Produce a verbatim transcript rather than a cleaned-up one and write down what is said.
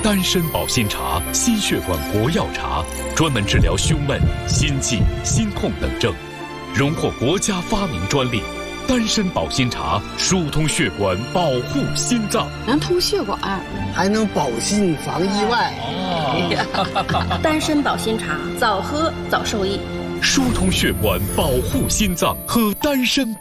丹参保心茶，心血管活药茶，专门治疗胸闷、心悸、心痛等症，荣获国家发明专利。丹参保心茶疏通血管，保护心脏， 能通血管， 还能保心防意外。 哦，丹参保心茶，早喝早受益。 疏通血管，保护心脏，喝丹参。